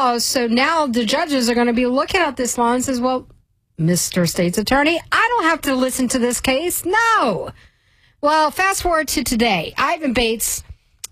law. So now the judges are going to be looking at this law and says, well, Mr. State's Attorney, I don't have to listen to this case. No. Well, fast forward to today. Ivan Bates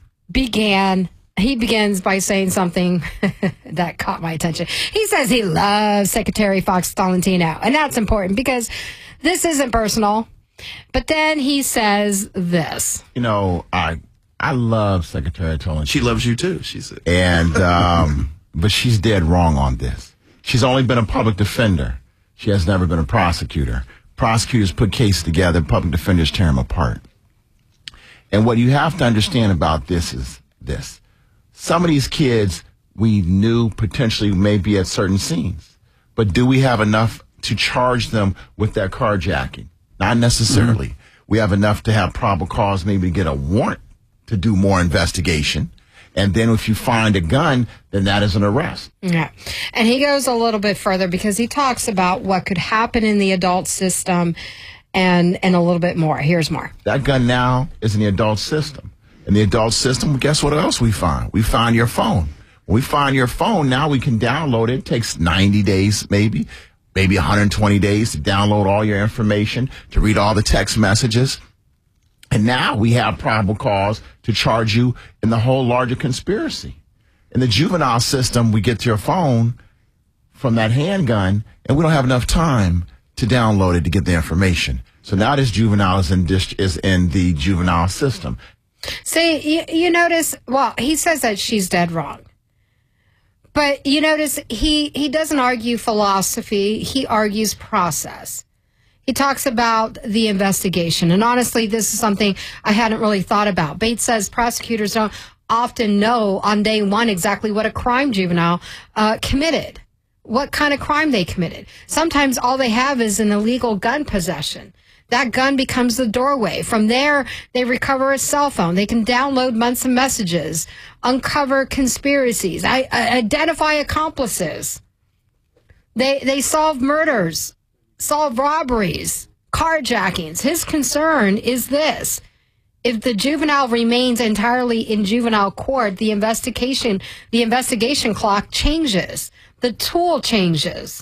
begins by saying something that caught my attention. He says he loves Secretary Fox Tolentino. And that's important because this isn't personal. But then he says this. You know, I love Secretary Tolentino. She loves you too, she said. And, but she's dead wrong on this. She's only been a public defender. She has never been a prosecutor. Prosecutors put cases together. Public defenders tear them apart. And what you have to understand about this is this. Some of these kids we knew potentially may be at certain scenes. But do we have enough to charge them with that carjacking? Not necessarily. Mm-hmm. We have enough to have probable cause maybe to get a warrant to do more investigation. And then if you find a gun, then that is an arrest. Yeah. And he goes a little bit further because he talks about what could happen in the adult system and a little bit more. Here's more. That gun now is in the adult system. In the adult system, guess what else we find? We find your phone. When we find your phone, now we can download it. It takes 90 days maybe 120 days to download all your information, to read all the text messages. And now we have probable cause to charge you in the whole larger conspiracy. In the juvenile system, we get to your phone from that handgun, and we don't have enough time to download it to get the information. So now this juvenile is in the juvenile system. See, you notice, well, he says that she's dead wrong. But you notice he doesn't argue philosophy. He argues process. He talks about the investigation. And honestly, this is something I hadn't really thought about. Bates says prosecutors don't often know on day one exactly what a crime juvenile committed, what kind of crime they committed. Sometimes all they have is an illegal gun possession. That gun becomes the doorway. From there, they recover a cell phone. They can download months of messages, uncover conspiracies, identify accomplices. They solve murders, solve robberies, carjackings. His concern is this. If the juvenile remains entirely in juvenile court, the investigation clock changes. The tool changes.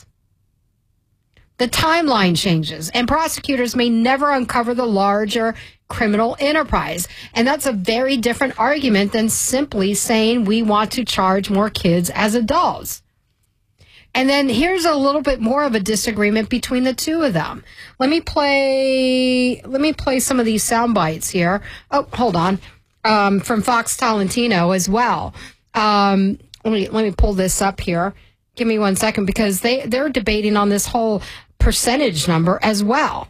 The timeline changes, and prosecutors may never uncover the larger criminal enterprise. And that's a very different argument than simply saying we want to charge more kids as adults. And then here's a little bit more of a disagreement between the two of them. Let me play some of these sound bites here. Oh, hold on. From Fox Tolentino as well. Let me pull this up here. Give me 1 second, because they're debating on this whole percentage number as well.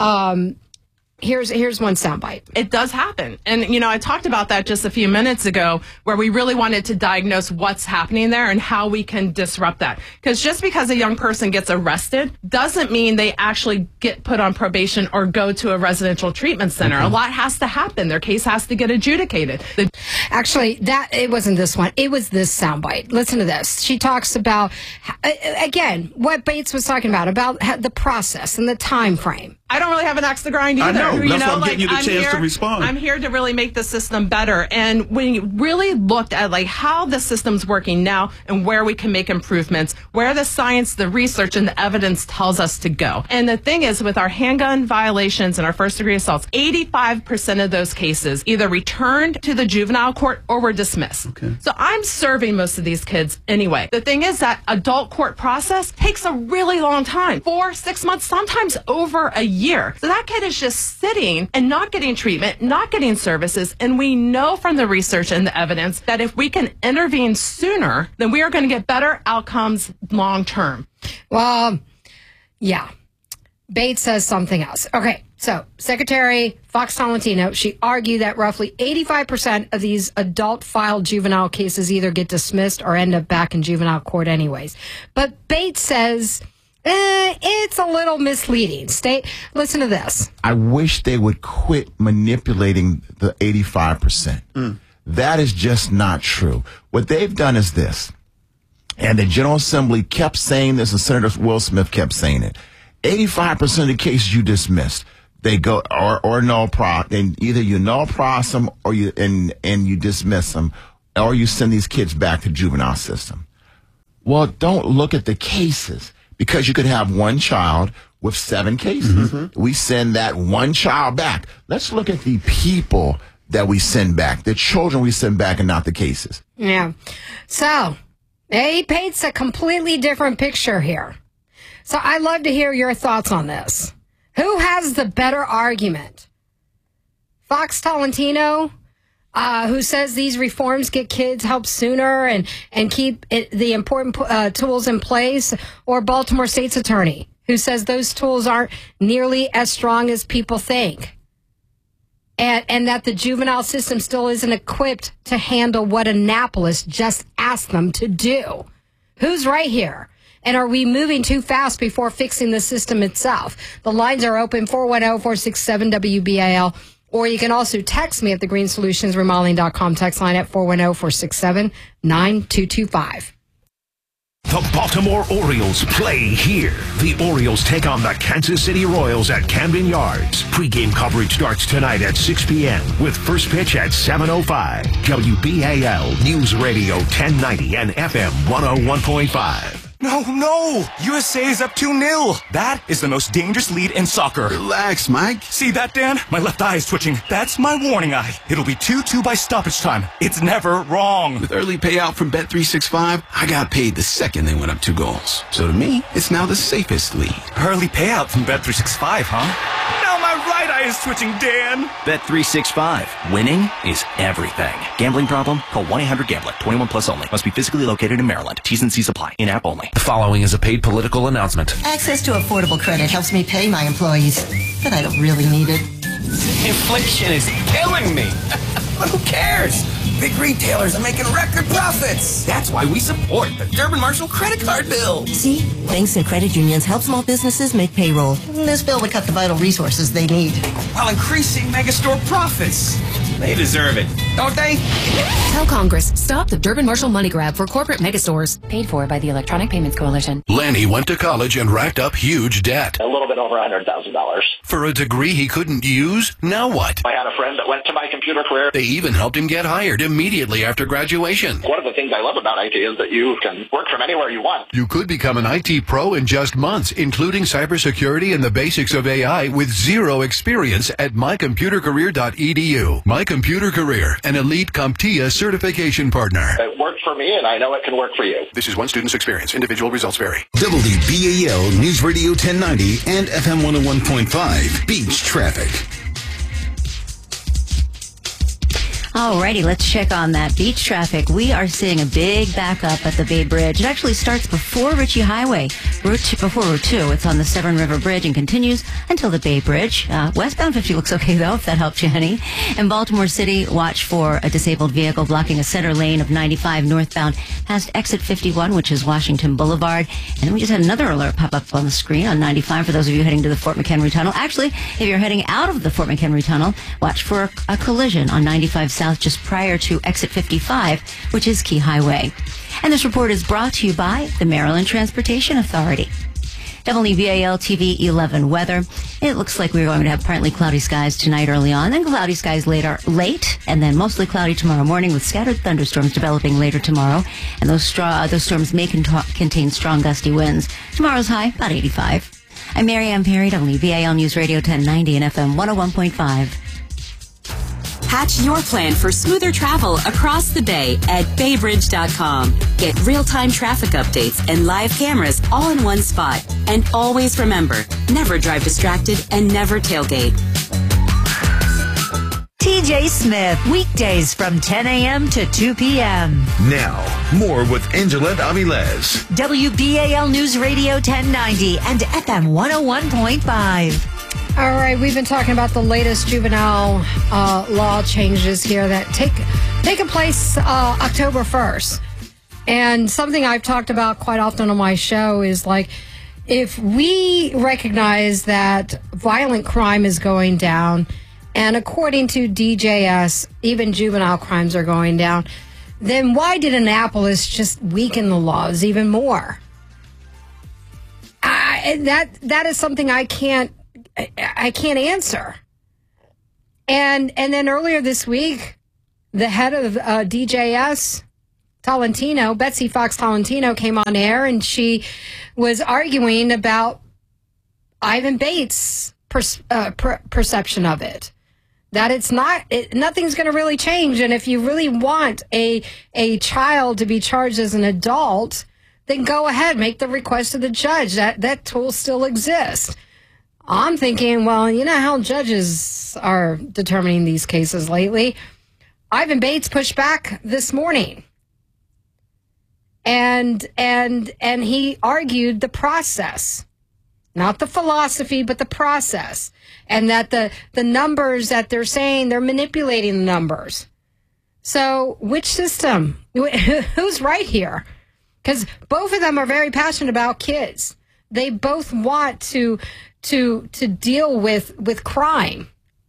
Here's one soundbite. It does happen. And, you know, I talked about that just a few minutes ago, where we really wanted to diagnose what's happening there and how we can disrupt that. Because just because a young person gets arrested doesn't mean they actually get put on probation or go to a residential treatment center. A lot has to happen. Their case has to get adjudicated. Actually, it wasn't this one. It was this soundbite. Listen to this. She talks about, again, what Bates was talking about the process and the time frame. I don't really have an axe to grind either. I know. That's why I'm getting you the chance to respond. I'm here to really make the system better. And when you really looked at how the system's working now and where we can make improvements, where the science, the research, and the evidence tells us to go. And the thing is, with our handgun violations and our first-degree assaults, 85% of those cases either returned to the juvenile court or were dismissed. Okay. So I'm serving most of these kids anyway. The thing is that adult court process takes a really long time, 4-6 months, sometimes over a year. So that kid is just sitting and not getting treatment, not getting services. And we know from the research and the evidence that if we can intervene sooner, then we are going to get better outcomes long term. Well, yeah. Bates says something else. Okay, so Secretary Fox Tolentino, she argued that roughly 85% of these adult-filed juvenile cases either get dismissed or end up back in juvenile court anyways. But Bates says it's a little misleading. Listen to this. I wish they would quit manipulating the 85%. That is just not true. What they've done is this, and the General Assembly kept saying this, and Senator Will Smith kept saying it. 85% of the cases you dismissed, they go or null pro. Then either you null pros them or you dismiss them, or you send these kids back to the juvenile system. Well, don't look at the cases, because you could have one child with 7 cases. Mm-hmm. We send that one child back. Let's look at the people that we send back, the children we send back, and not the cases. Yeah. So he paints a completely different picture here. So I'd love to hear your thoughts on this. Who has the better argument? Fox Tolentino, who says these reforms get kids help sooner and keep the important tools in place, or Baltimore State's attorney, who says those tools aren't nearly as strong as people think, and that the juvenile system still isn't equipped to handle what Annapolis just asked them to do. Who's right here? And are we moving too fast before fixing the system itself? The lines are open, 410-467-WBAL. Or you can also text me at thegreensolutions.remodeling.com text line at 410-467-9225. The Baltimore Orioles play here. The Orioles take on the Kansas City Royals at Camden Yards. Pre-game coverage starts tonight at 6 p.m. with first pitch at 7:05. WBAL News Radio 1090 and FM 101.5. No! USA is up 2-0. That is the most dangerous lead in soccer. Relax, Mike. See that, Dan? My left eye is twitching. That's my warning eye. It'll be 2-2 by stoppage time. It's never wrong. With early payout from Bet365, I got paid the second they went up 2 goals. So to me, it's now the safest lead. Early payout from Bet365, huh? Now my right eye is twitching, Dan. Bet365. Winning is everything. Gambling problem? Call 1-800-GAMBLER. 21 plus only. Must be physically located in Maryland. T's and C's apply. In-app only. The following is a paid political announcement. Access to affordable credit helps me pay my employees, but I don't really need it. Inflation is killing me. But who cares? Big retailers are making record profits. That's why we support the Durbin Marshall credit card bill. See? Banks and credit unions help small businesses make payroll. This bill would cut the vital resources they need, while increasing megastore profits. They deserve it, don't they? Tell Congress, stop the Durbin Marshall money grab for corporate megastores. Paid for by the Electronic Payments Coalition. Lanny went to college and racked up huge debt. A little bit over $100,000. For a degree he couldn't use? Now what? I had a friend that went to my computer career. They even helped him get hired immediately after graduation. One of the things I love about IT is that you can work from anywhere you want. You could become an IT pro in just months, including cybersecurity and the basics of AI with zero experience at mycomputercareer.edu. My Computer Career, an elite CompTIA certification partner. It worked for me, and I know it can work for you. This is one student's experience. Individual results vary. WBAL News Radio 1090 and FM 101.5. Beach traffic. Alrighty, let's check on that beach traffic. We are seeing a big backup at the Bay Bridge. It actually starts before Ritchie Highway, before Route 2. It's on the Severn River Bridge and continues until the Bay Bridge. Westbound 50 looks okay, though, if that helps you, honey. In Baltimore City, watch for a disabled vehicle blocking a center lane of 95 northbound past exit 51, which is Washington Boulevard. And then we just had another alert pop up on the screen on 95 for those of you heading to the Fort McHenry Tunnel. Actually, if you're heading out of the Fort McHenry Tunnel, watch for a collision on 95 South just prior to exit 55, which is Key Highway. And this report is brought to you by the Maryland Transportation Authority. WBAL TV 11 weather. It looks like we're going to have partly cloudy skies tonight early on, then cloudy skies late, and then mostly cloudy tomorrow morning with scattered thunderstorms developing later tomorrow. And those storms may contain strong gusty winds. Tomorrow's high, about 85. I'm Marianne Perry, WBAL News Radio 1090 and FM 101.5. Hatch your plan for smoother travel across the bay at baybridge.com. Get real-time traffic updates and live cameras all in one spot. And always remember, never drive distracted and never tailgate. TJ Smith, weekdays from 10 a.m. to 2 p.m. Now, more with Angela Aviles. WBAL News Radio 1090 and FM 101.5. All right, we've been talking about the latest juvenile law changes here that take place October 1st. And something I've talked about quite often on my show is like, if we recognize that violent crime is going down, and according to DJS, even juvenile crimes are going down, then why did Annapolis just weaken the laws even more? That is something I can't answer. And then earlier this week, the head of DJS Tolentino, Betsy Fox Tolentino, came on air and she was arguing about Ivan Bates' perception of it. That it's nothing's going to really change. And if you really want a child to be charged as an adult, then go ahead, make the request to the judge. That tool still exists. I'm thinking, well, you know how judges are determining these cases lately. Ivan Bates pushed back this morning. And he argued the process, not the philosophy, but the process. And that the numbers that they're saying, they're manipulating the numbers. So which system? Who's right here? Because both of them are very passionate about kids. They both want to deal with crime.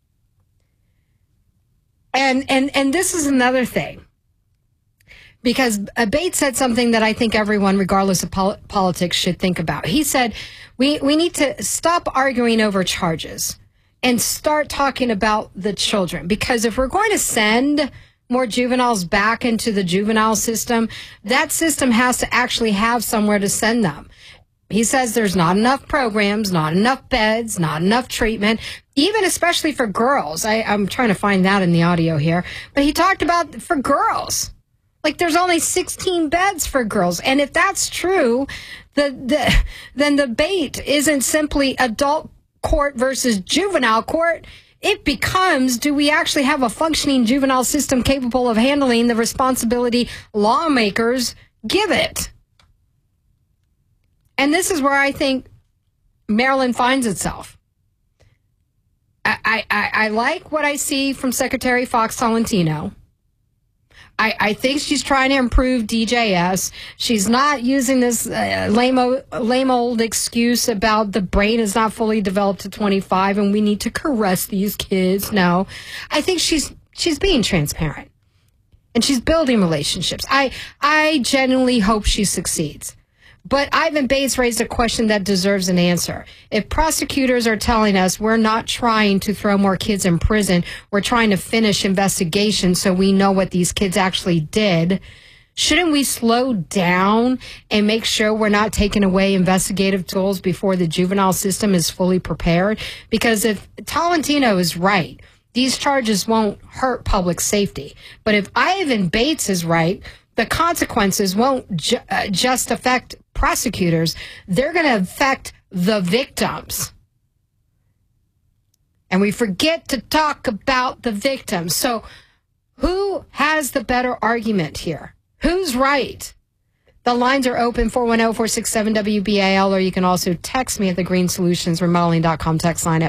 And this is another thing. Because Bates said something that I think everyone, regardless of politics, should think about. He said, we need to stop arguing over charges and start talking about the children. Because if we're going to send more juveniles back into the juvenile system, that system has to actually have somewhere to send them. He says there's not enough programs, not enough beds, not enough treatment, even especially for girls. I'm trying to find that in the audio here. But he talked about for girls. Like there's only 16 beds for girls. And if that's true, then the debate isn't simply adult court versus juvenile court. It becomes, do we actually have a functioning juvenile system capable of handling the responsibility lawmakers give it? And this is where I think Maryland finds itself. I like what I see from Secretary Fox Tolentino. I think she's trying to improve DJS. She's not using this lame old excuse about the brain is not fully developed to 25 and we need to caress these kids. No, I think she's being transparent and she's building relationships. I genuinely hope she succeeds. But Ivan Bates raised a question that deserves an answer. If prosecutors are telling us we're not trying to throw more kids in prison, we're trying to finish investigations so we know what these kids actually did, shouldn't we slow down and make sure we're not taking away investigative tools before the juvenile system is fully prepared? Because if Tolentino is right, these charges won't hurt public safety. But if Ivan Bates is right, the consequences won't just affect prosecutors. They're going to affect the victims. And we forget to talk about the victims. So who has the better argument here? Who's right? The lines are open, 410-467-WBAL, or you can also text me at the greenssolutionsremodeling.com text line at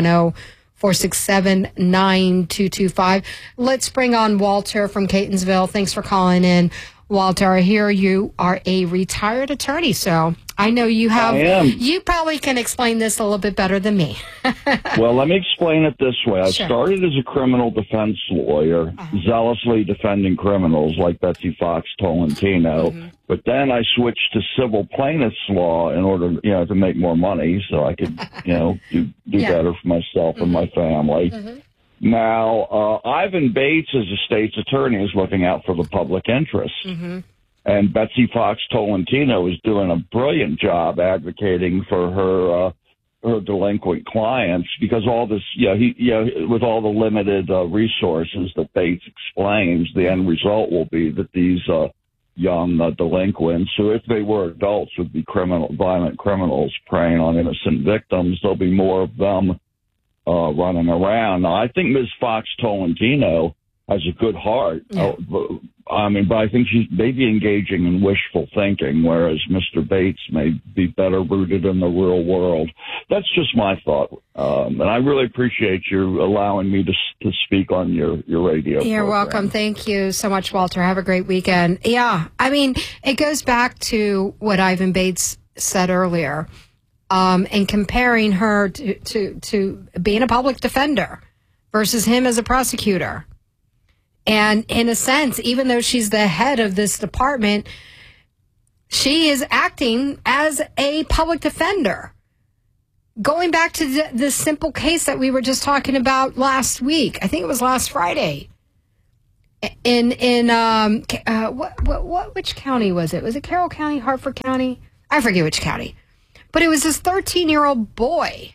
410-467-9225. Let's bring on Walter from Catonsville. Thanks for calling in, Walter. I hear you are a retired attorney, so I know you have. I am. You probably can explain this a little bit better than me. Well, let me explain it this way. I started as a criminal defense lawyer, zealously defending criminals like Betsy Fox Tolentino. But then I switched to civil plaintiffs law in order, to make more money so I could, do better for myself and my family. Now, Ivan Bates, as a state's attorney, is looking out for the public interest. And Betsy Fox Tolentino is doing a brilliant job advocating for her delinquent clients because all this, with all the limited resources that Bates explains, the end result will be that these young delinquents, who if they were adults would be violent criminals preying on innocent victims, there'll be more of them running around. Now, I think Ms. Fox Tolentino has a good heart. But I think she may be engaging in wishful thinking, whereas Mr. Bates may be better rooted in the real world. That's just my thought. And I really appreciate you allowing me to speak on your radio You're program. welcome. Thank you so much, Walter. Have a great weekend. Yeah, it goes back to what Ivan Bates said earlier, and comparing her to being a public defender versus him as a prosecutor. And in a sense, even though she's the head of this department, she is acting as a public defender. Going back to the simple case that we were just talking about last week, I think it was last Friday. which county was it? Was it Carroll County, Hartford County? I forget which county. But it was this 13-year-old boy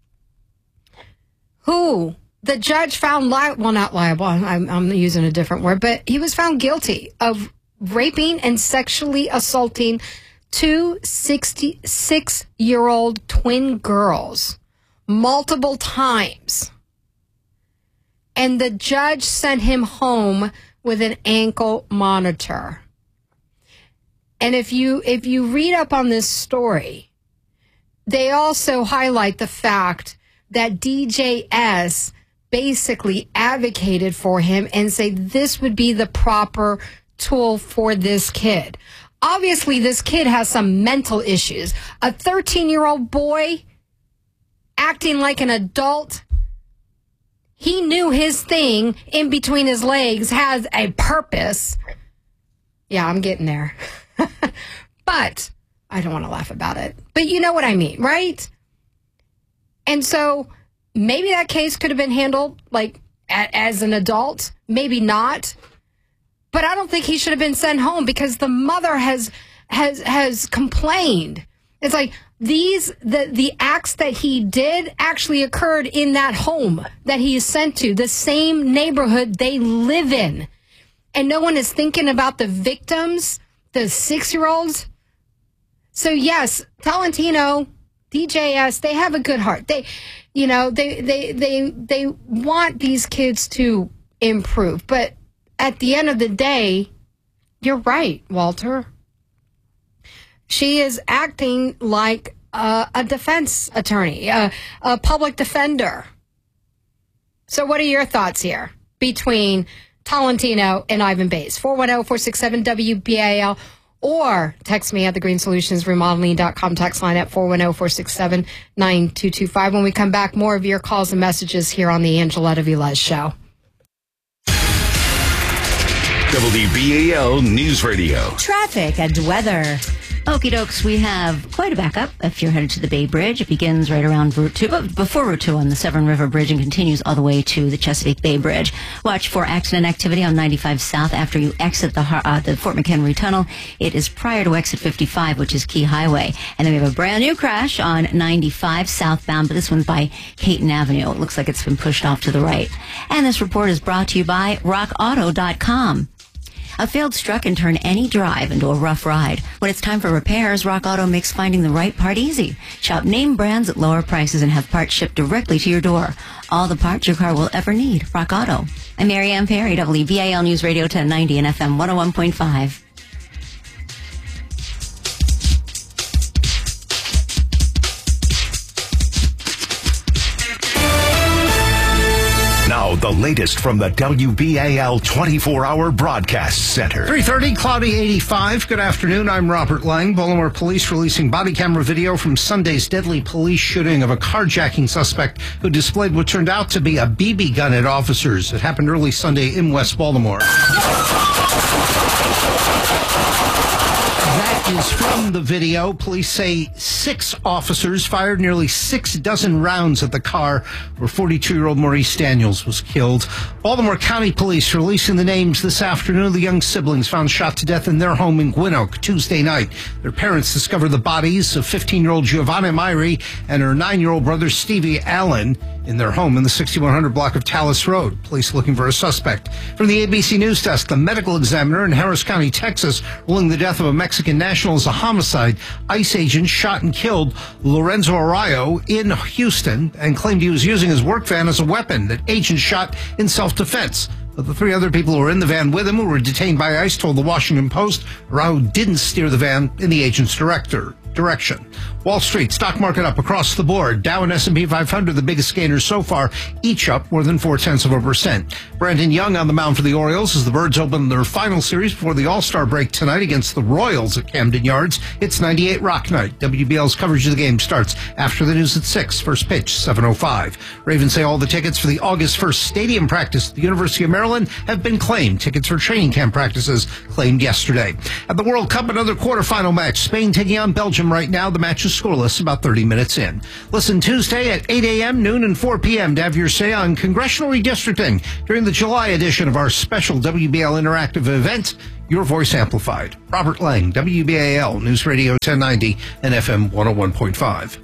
who the judge found not liable. I'm using a different word, but he was found guilty of raping and sexually assaulting two 66-year-old twin girls multiple times. And the judge sent him home with an ankle monitor. And if you read up on this story, they also highlight the fact that DJS basically advocated for him and say this would be the proper tool for this kid. Obviously, this kid has some mental issues. A 13-year-old boy acting like an adult. He knew his thing in between his legs has a purpose. Yeah, I'm getting there. But I don't want to laugh about it. But you know what I mean, right? And so maybe that case could have been handled like as an adult. Maybe not. But I don't think he should have been sent home because the mother has complained. It's like the acts that he did actually occurred in that home that he is sent to, the same neighborhood they live in. And no one is thinking about the victims, the 6-year-olds. So yes, Tolentino, DJS, they have a good heart. They want these kids to improve. But at the end of the day, you're right, Walter. She is acting like a defense attorney, a public defender. So what are your thoughts here between Tolentino and Ivan Bays? 410-467-WBAL or text me at thegreenssolutionsremodeling.com text line at 410-467-9225. When we come back, more of your calls and messages here on the Angeletta Velez Show. WBAL News Radio. Traffic and weather. Okie dokes, we have quite a backup if you're headed to the Bay Bridge. It begins right around Route 2, but before Route 2 on the Severn River Bridge and continues all the way to the Chesapeake Bay Bridge. Watch for accident activity on 95 South after you exit the Fort McHenry Tunnel. It is prior to exit 55, which is Key Highway. And then we have a brand new crash on 95 southbound, but this one's by Caton Avenue. It looks like it's been pushed off to the right. And this report is brought to you by RockAuto.com. A failed struck can turn any drive into a rough ride. When it's time for repairs, Rock Auto makes finding the right part easy. Shop name brands at lower prices and have parts shipped directly to your door. All the parts your car will ever need. Rock Auto. I'm Mary Ann Perry, WBAL News Radio 1090 and FM 101.5. Now, the latest from the WBAL 24-hour broadcast center. 3:30, cloudy 85. Good afternoon. I'm Robert Lang. Baltimore police releasing body camera video from Sunday's deadly police shooting of a carjacking suspect who displayed what turned out to be a BB gun at officers. It happened early Sunday in West Baltimore. That is from the video. Police say 6 officers fired nearly 6 dozen rounds at the car where 42-year-old Maurice Daniels was killed. Baltimore County Police releasing the names this afternoon of the young siblings found shot to death in their home in Gwinoak Tuesday night. Their parents discovered the bodies of 15-year-old Giovanna Myrie and her 9-year-old brother Stevie Allen in their home in the 6100 block of Tallis Road. Police looking for a suspect. From the ABC News Desk, the medical examiner in Harris County, Texas, ruling the death of a Mexican national as a homicide. ICE agents shot and killed Lorenzo Arroyo in Houston and claimed he was using his work van as a weapon that agents shot in self-defense. But the 3 other people who were in the van with him who were detained by ICE told the Washington Post Arroyo didn't steer the van in the agent's direction. Wall Street, stock market up across the board. Dow and S&P 500, the biggest gainers so far, each up more than 0.4%. Brandon Young on the mound for the Orioles as the Birds open their final series before the All-Star break tonight against the Royals at Camden Yards. It's 98 Rock Night. WBL's coverage of the game starts after the news at 6. First pitch, 7:05. Ravens say all the tickets for the August 1st stadium practice at the University of Maryland have been claimed. Tickets for training camp practices claimed yesterday. At the World Cup, another quarterfinal match. Spain taking on Belgium a.m. right now. The match is scoreless about 30 minutes in. Listen Tuesday at 8 a.m., noon, and 4 p.m. to have your say on congressional redistricting during the July edition of our special WBAL Interactive event, Your Voice Amplified. Robert Lang, WBAL News Radio 1090 and FM 101.5.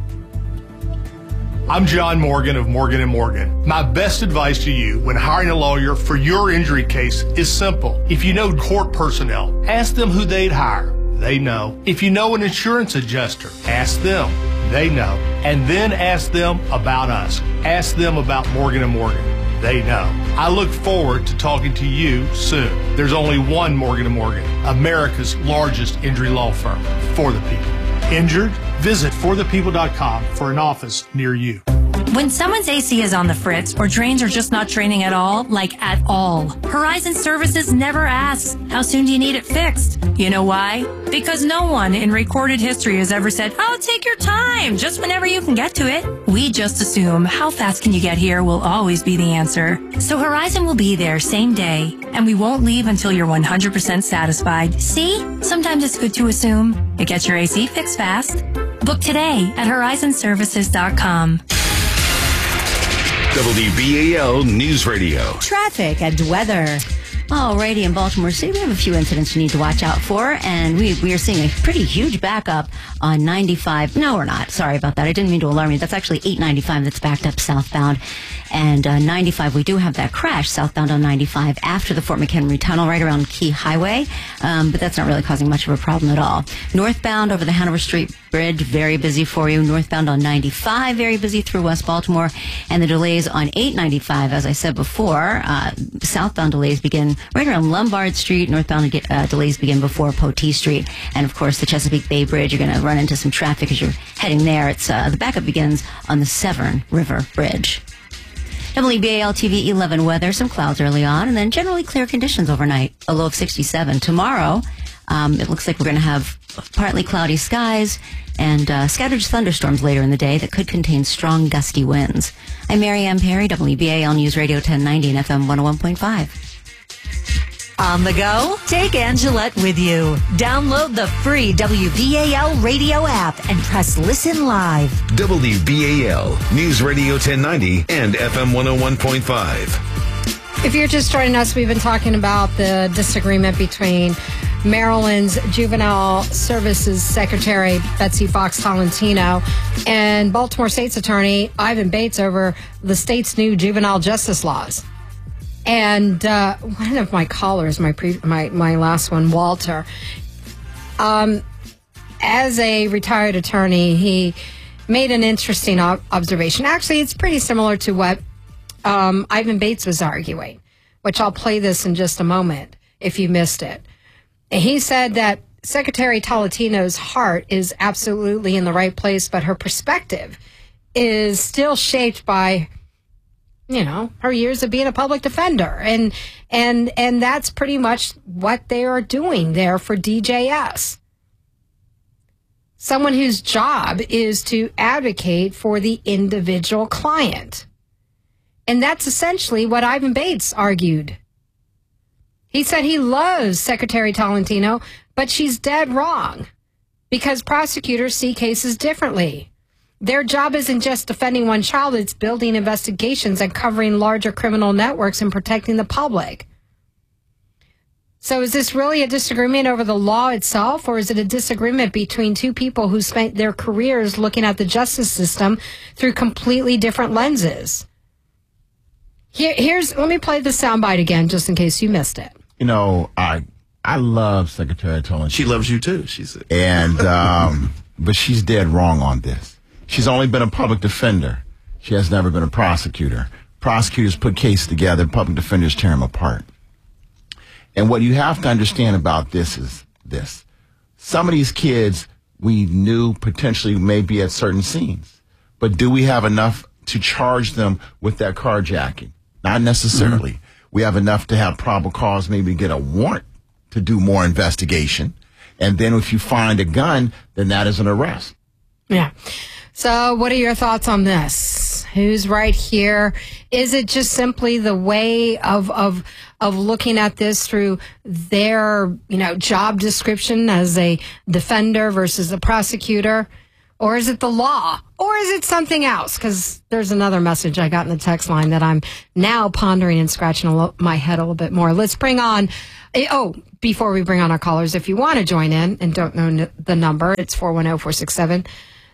I'm John Morgan of Morgan & Morgan. My best advice to you when hiring a lawyer for your injury case is simple. If you know court personnel, ask them who they'd hire. They know. If you know an insurance adjuster, ask them. They know. And then ask them about us. Ask them about Morgan & Morgan. They know. I look forward to talking to you soon. There's only one Morgan & Morgan, America's largest injury law firm, for the people. Injured? Visit forthepeople.com for an office near you. When someone's AC is on the fritz or drains are just not draining at all, like at all, Horizon Services never asks, how soon do you need it fixed? You know why? Because no one in recorded history has ever said, oh, take your time, just whenever you can get to it. We just assume how fast can you get here will always be the answer. So Horizon will be there same day, and we won't leave until you're 100% satisfied. See? Sometimes it's good to assume. It gets your AC fixed fast. Book today at horizonservices.com. WBAL News Radio. Traffic and weather. Alrighty, in Baltimore City, we have a few incidents you need to watch out for, and we are seeing a pretty huge backup on 95. No, we're not. Sorry about that. I didn't mean to alarm you. That's actually 895 that's backed up southbound. And 95, we do have that crash southbound on 95 after the Fort McHenry Tunnel, right around Key Highway, but that's not really causing much of a problem at all. Northbound over the Hanover Street Bridge, very busy for you. Northbound on 95, very busy through West Baltimore. And the delays on 895, as I said before, southbound delays begin right around Lombard Street. Northbound delays begin before Potee Street. And, of course, the Chesapeake Bay Bridge, you're going to run into some traffic as you're heading there. It's the backup begins on the Severn River Bridge. WBAL TV 11 weather, some clouds early on, and then generally clear conditions overnight, a low of 67. Tomorrow, it looks like we're going to have partly cloudy skies and scattered thunderstorms later in the day that could contain strong gusty winds. I'm Mary Ann Perry, WBAL News Radio 1090 and FM 101.5. On the go? Take Angelette with you. Download the free WBAL radio app and press listen live. WBAL News Radio 1090 and FM 101.5. If you're just joining us, we've been talking about the disagreement between Maryland's Juvenile Services Secretary Betsy Fox Tolentino and Baltimore State's Attorney Ivan Bates over the state's new juvenile justice laws. And one of my callers, my last one, Walter, as a retired attorney, he made an interesting observation. Actually, it's pretty similar to what Ivan Bates was arguing, which I'll play this in just a moment if you missed it. He said that Secretary Tolentino's heart is absolutely in the right place, but her perspective is still shaped by, you know, her years of being a public defender. And that's pretty much what they are doing there for DJS. Someone whose job is to advocate for the individual client. And that's essentially what Ivan Bates argued. He said he loves Secretary Tolentino, but she's dead wrong because prosecutors see cases differently. Their job isn't just defending one child, it's building investigations and covering larger criminal networks and protecting the public. So is this really a disagreement over the law itself, or is it a disagreement between two people who spent their careers looking at the justice system through completely different lenses? Let me play the soundbite again, just in case you missed it. You know, I love Secretary Tolentino. She loves you too, she said. And, but she's dead wrong on this. She's only been a public defender. She has never been a prosecutor. Prosecutors put cases together, public defenders tear them apart. And what you have to understand about this is this. Some of these kids we knew potentially may be at certain scenes. But do we have enough to charge them with that carjacking? Not necessarily. Mm-hmm. We have enough to have probable cause, maybe get a warrant to do more investigation. And then if you find a gun, then that is an arrest. Yeah. So what are your thoughts on this? Who's right here? Is it just simply the way of looking at this through their, job description as a defender versus a prosecutor? Or is it the law? Or is it something else? Because there's another message I got in the text line that I'm now pondering and scratching my head a little bit more. Let's bring on, before we bring on our callers, if you want to join in and don't know the number, it's 410-467-9225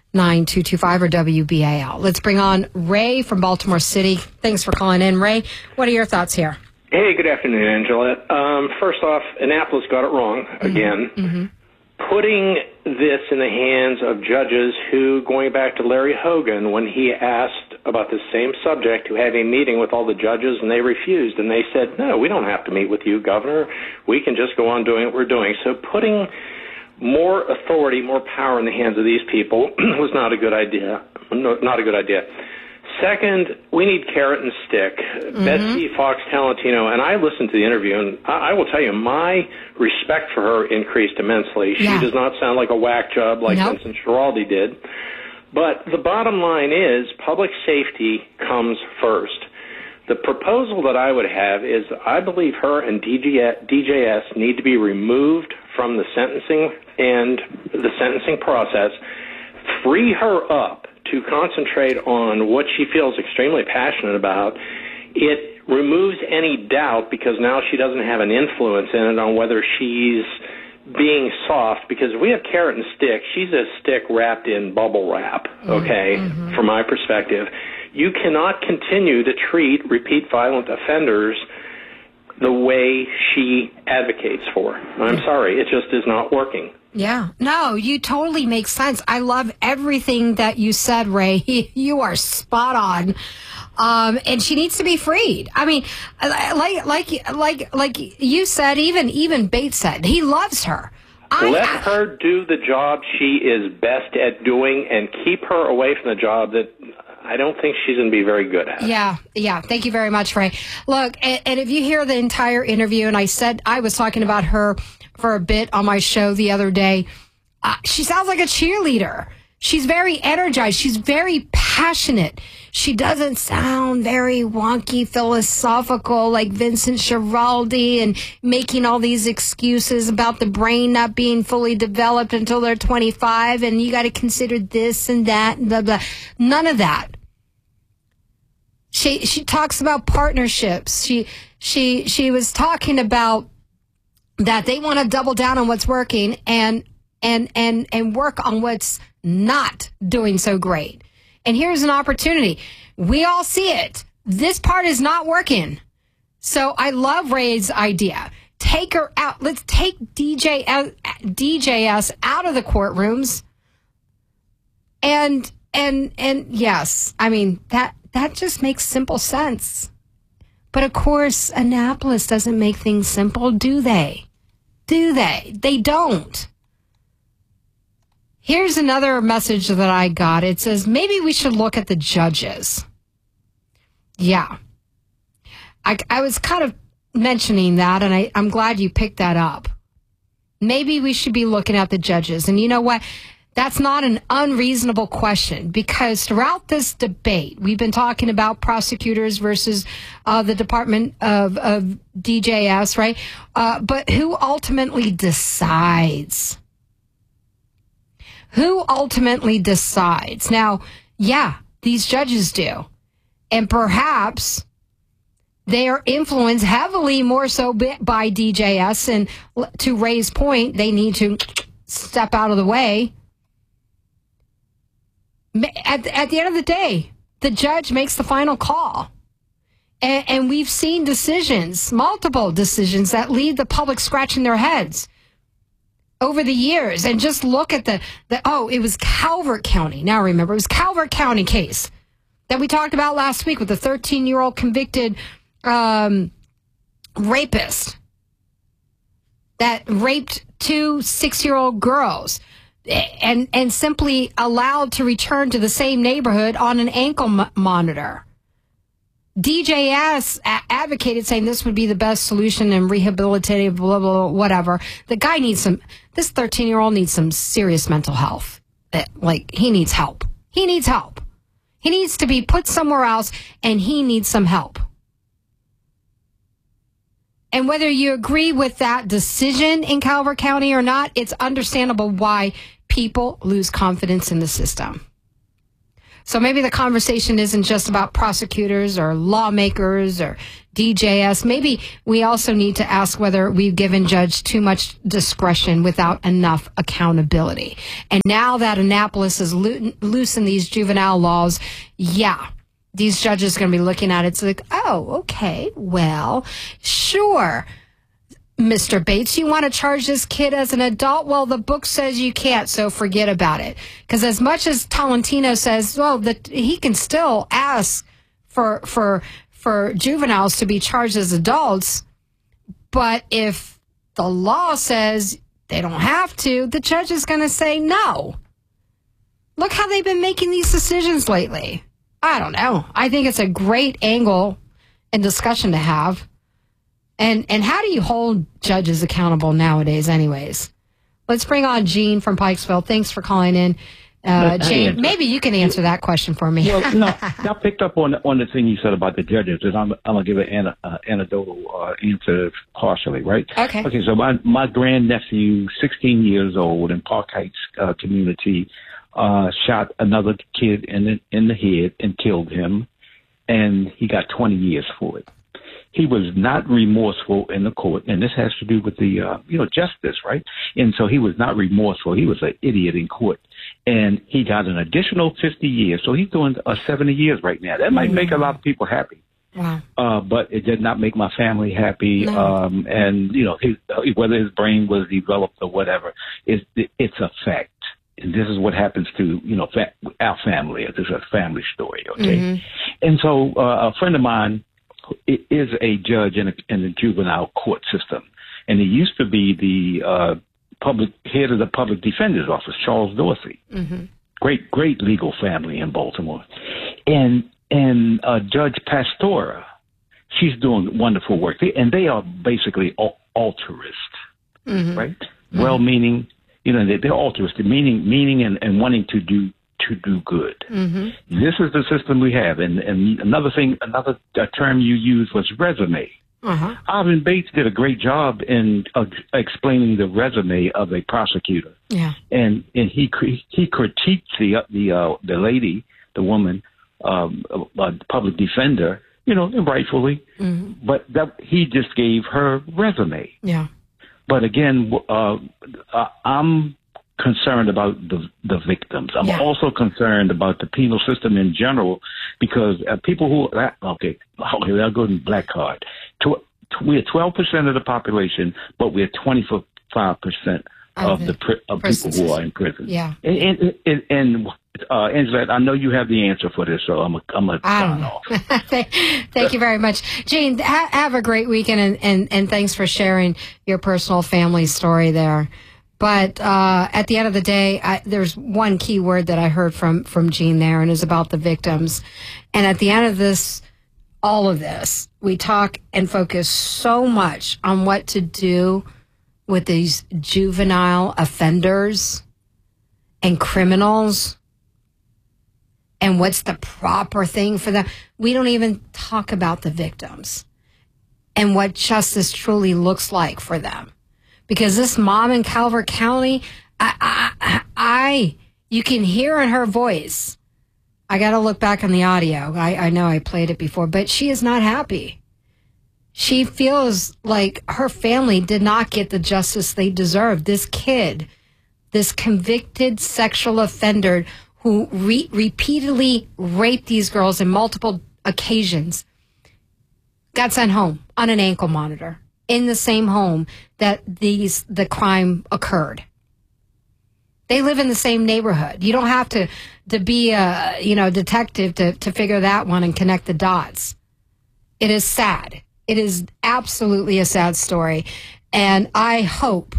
or WBAL. Let's bring on Ray from Baltimore City. Thanks for calling in. Ray, what are your thoughts here? Hey, good afternoon, Angela. First off, Annapolis got it wrong again. Mm-hmm. Putting this in the hands of judges who, going back to Larry Hogan, when he asked about the same subject, who had a meeting with all the judges, and they refused, and they said, no, we don't have to meet with you, Governor. We can just go on doing what we're doing. So putting more authority, more power in the hands of these people was not a good idea. Not a good idea. Second, we need carrot and stick. Mm-hmm. Betsy Fox Talentino, and I listened to the interview, and I will tell you, my respect for her increased immensely. She does not sound like a whack job like Vincent Schiraldi did. But the bottom line is public safety comes first. The proposal that I would have is I believe her and DJS need to be removed from the sentencing and the sentencing process, free her up to concentrate on what she feels extremely passionate about. It removes any doubt because now she doesn't have an influence in it on whether she's being soft, because if we have carrot and stick, she's a stick wrapped in bubble wrap, okay, from my perspective. You cannot continue to treat repeat violent offenders the way she advocates for. I'm sorry, it just is not working. Yeah. No, you totally make sense. I love everything that you said, Ray. You are spot on. And she needs to be freed. I mean, like you said, even Bates said, he loves her. Let her do the job she is best at doing and keep her away from the job that I don't think she's going to be very good at. Yeah. Thank you very much, Ray. Look, and if you hear the entire interview, and I was talking about her for a bit on my show the other day, she sounds like a cheerleader. She's very energized. She's very passionate. She doesn't sound very wonky, philosophical like Vincent Schiraldi and making all these excuses about the brain not being fully developed until they're 25 and you got to consider this and that and blah, blah. None of that. She talks about partnerships. She was talking about that they want to double down on what's working and work on what's not doing so great. And here's an opportunity. We all see it. This part is not working. So I love Ray's idea. Take her out. Let's take DJS out of the courtrooms. And yes, I mean, that just makes simple sense. But of course, Annapolis doesn't make things simple, do they? Do they? They don't. Here's another message that I got. It says, maybe we should look at the judges. Yeah. I was kind of mentioning that, and I'm glad you picked that up. Maybe we should be looking at the judges. And you know what? That's not an unreasonable question, because throughout this debate, we've been talking about prosecutors versus the Department of DJS, right? But who ultimately decides? Who ultimately decides? Now, yeah, these judges do. And perhaps they are influenced heavily more so by DJS. And to Ray's point, they need to step out of the way. At the end of the day, the judge makes the final call. And we've seen decisions, multiple decisions, that leave the public scratching their heads over the years. And just look at it was Calvert County. Now remember, it was Calvert County case that we talked about last week with the 13-year-old convicted rapist that raped two 6-year-old girls and simply allowed to return to the same neighborhood on an ankle monitor. DJS advocated saying this would be the best solution and rehabilitative, blah, blah, blah, whatever. The guy needs this 13-year-old needs some serious mental health. He needs help. He needs help. He needs to be put somewhere else, and he needs some help. And whether you agree with that decision in Calvert County or not, it's understandable why people lose confidence in the system. So maybe the conversation isn't just about prosecutors or lawmakers or DJS. Maybe we also need to ask whether we've given judge too much discretion without enough accountability. And now that Annapolis has loosened these juvenile laws, these judges are going to be looking at it. It's like, oh, okay, well, sure, Mr. Bates, you want to charge this kid as an adult? Well, the book says you can't, so forget about it. Because as much as Tolentino says, well, that he can still ask for juveniles to be charged as adults, but if the law says they don't have to, the judge is going to say no. Look how they've been making these decisions lately. I don't know. I think it's a great angle and discussion to have. And how do you hold judges accountable nowadays anyways? Let's bring on Gene from Pikesville. Thanks for calling in. Gene, maybe you can answer that question for me. Well, no, I picked up on the thing you said about the judges, and I'm going to give an anecdotal answer partially, right? Okay. Okay, so my grandnephew, 16 years old, in Park Heights community, shot another kid in the head and killed him, and he got 20 years for it. He was not remorseful in the court, and this has to do with the, justice, right? And so he was not remorseful. He was an idiot in court, and he got an additional 50 years. So he's doing 70 years right now. That might make a lot of people happy. Wow. But it did not make my family happy. No. And, whether his brain was developed or whatever, it's a fact. And this is what happens to, our family. This is a family story, okay? Mm-hmm. And so a friend of mine is a judge in the juvenile court system. And he used to be the head of the public defender's office, Charles Dorsey. Mm-hmm. Great legal family in Baltimore. And Judge Pastora, she's doing wonderful work. And they are basically altruist, mm-hmm. right? Mm-hmm. Well-meaning, they're altruist, meaning and wanting to do good. Mm-hmm. This is the system we have. And another term you used was resume. Uh-huh. Alvin Bates did a great job in explaining the resume of a prosecutor. Yeah. And he critiqued the lady, the woman, public defender, and rightfully. Mm-hmm. But he just gave her resume. Yeah. But again, I'm concerned about the victims. I'm also concerned about the penal system in general, because people who I'll go to black card. We're 12% of the population, but we're 25% of people who are in prison. Yeah. And Angela, I know you have the answer for this, so I'm gonna sign off. Thank you very much, Gene. Have a great weekend, and thanks for sharing your personal family story there. But at the end of the day, there's one key word that I heard from Gene there, and it's about the victims. And at the end of all of this, we talk and focus so much on what to do with these juvenile offenders and criminals and what's the proper thing for them. We don't even talk about the victims and what justice truly looks like for them. Because this mom in Calvert County, you can hear in her voice. I got to look back on the audio. I know I played it before, but she is not happy. She feels like her family did not get the justice they deserve. This kid, this convicted sexual offender who repeatedly raped these girls in multiple occasions, got sent home on an ankle monitor in the same home that the crime occurred. They live in the same neighborhood. You don't have to be a detective to figure that one and connect the dots. It is sad. It is absolutely a sad story, and I hope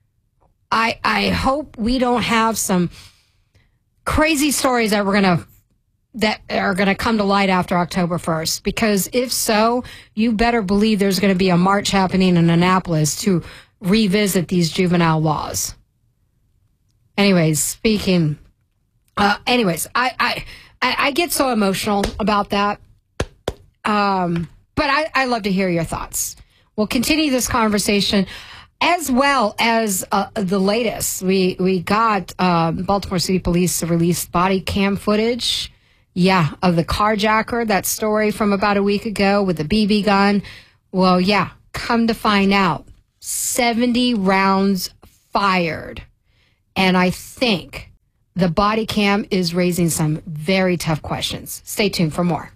we don't have some crazy stories that are gonna come to light after October 1st. Because if so, you better believe there's going to be a march happening in Annapolis to revisit these juvenile laws. Anyways, I get so emotional about that. But I love to hear your thoughts. We'll continue this conversation as well as the latest. We got Baltimore City Police released body cam footage, of the carjacker, that story from about a week ago with the BB gun. Well, come to find out, 70 rounds fired. And I think the body cam is raising some very tough questions. Stay tuned for more.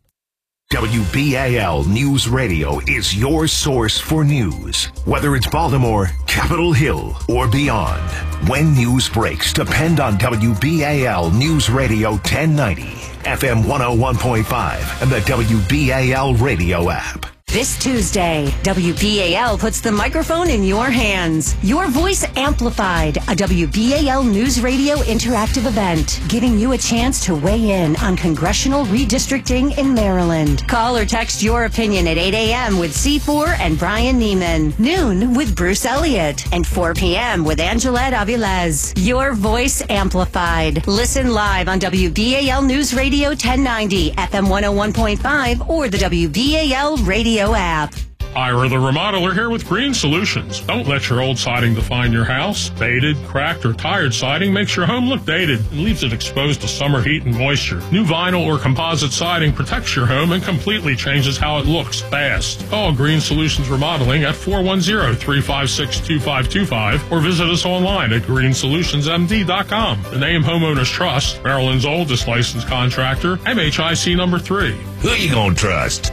WBAL News Radio is your source for news. Whether it's Baltimore, Capitol Hill, or beyond. When news breaks, depend on WBAL News Radio 1090, FM 101.5, and the WBAL radio app. This Tuesday, WBAL puts the microphone in your hands. Your Voice Amplified, a WBAL News Radio interactive event, giving you a chance to weigh in on congressional redistricting in Maryland. Call or text your opinion at 8 a.m. with C4 and Brian Neiman, noon with Bruce Elliott, and 4 p.m. with Angelette Avilés. Your Voice Amplified. Listen live on WBAL News Radio 1090, FM 101.5, or the WBAL Radio app. Ira the Remodeler here with Green Solutions. Don't let your old siding define your house. Faded, cracked, or tired siding makes your home look dated and leaves it exposed to summer heat and moisture. New vinyl or composite siding protects your home and completely changes how it looks fast. Call Green Solutions Remodeling at 410-356-2525 or visit us online at greensolutionsmd.com. The name Homeowners Trust, Maryland's oldest licensed contractor, MHIC number 3. Who you gonna trust?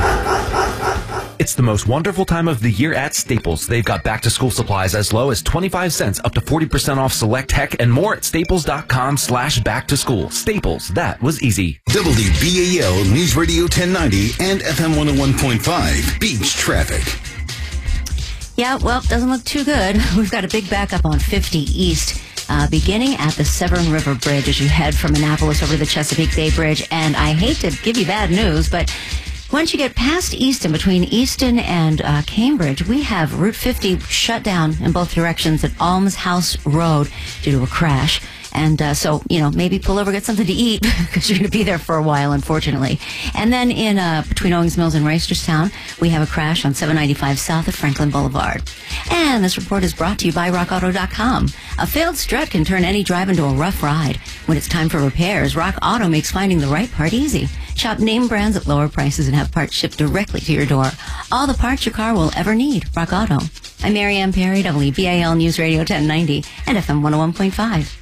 It's the most wonderful time of the year at Staples. They've got back-to-school supplies as low as 25 cents up to 40% off select tech and more at staples.com/back-to-school. Staples, that was easy. WBAL News Radio 1090 and FM 101.5 Beach Traffic. Yeah, well, doesn't look too good. We've got a big backup on 50 East. Beginning at the Severn River Bridge as you head from Annapolis over to the Chesapeake Bay Bridge. And I hate to give you bad news, but once you get past Easton, between Easton and Cambridge, we have Route 50 shut down in both directions at Alms House Road due to a crash. And so, maybe pull over, get something to eat, because you're going to be there for a while, unfortunately. And then in between Owings Mills and Reisterstown, we have a crash on 795 south of Franklin Boulevard. And this report is brought to you by RockAuto.com. A failed strut can turn any drive into a rough ride. When it's time for repairs, Rock Auto makes finding the right part easy. Shop name brands at lower prices and have parts shipped directly to your door. All the parts your car will ever need. Rock Auto. I'm Mary Ann Perry, WBAL News Radio 1090 and FM 101.5.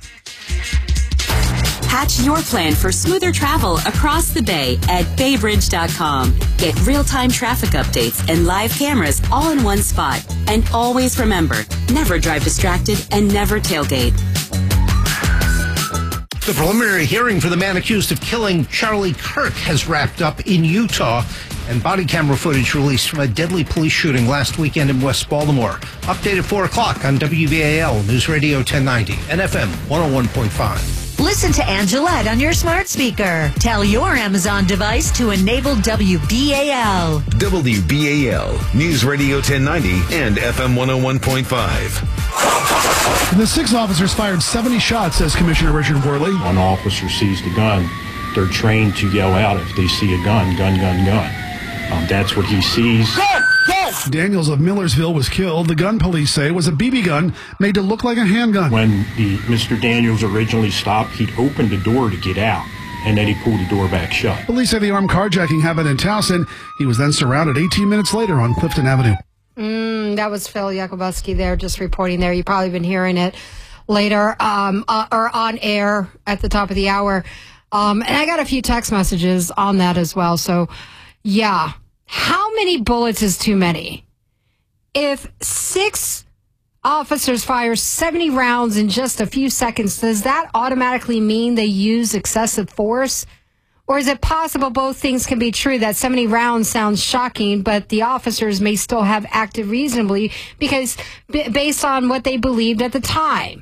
Hatch your plan for smoother travel across the bay at baybridge.com. Get real-time traffic updates and live cameras all in one spot. And always remember, never drive distracted and never tailgate. The preliminary hearing for the man accused of killing Charlie Kirk has wrapped up in Utah, and body camera footage released from a deadly police shooting last weekend in West Baltimore. Update at 4 o'clock on WBAL News Radio 1090 and FM 101.5. Listen to Angelette on your smart speaker. Tell your Amazon device to enable WBAL. WBAL News Radio 1090 and FM 101.5. The 6 officers fired 70 shots, says Commissioner Richard Worley. One officer sees the gun. They're trained to yell out if they see a gun, gun, gun, gun. That's what he sees. Daniels of Millersville was killed. The gun, police say, was a BB gun made to look like a handgun. When Mr. Daniels originally stopped, he'd opened the door to get out, and then he pulled the door back shut. Police say the armed carjacking happened in Towson. He was then surrounded 18 minutes later on Clifton Avenue. That was Phil Yakubuski there, just reporting there. You've probably been hearing it later or on air at the top of the hour. And I got a few text messages on that as well. So, yeah. How many bullets is too many? If 6 officers fire 70 rounds in just a few seconds, does that automatically mean they use excessive force? Or is it possible both things can be true, that 70 rounds sounds shocking, but the officers may still have acted reasonably because based on what they believed at the time?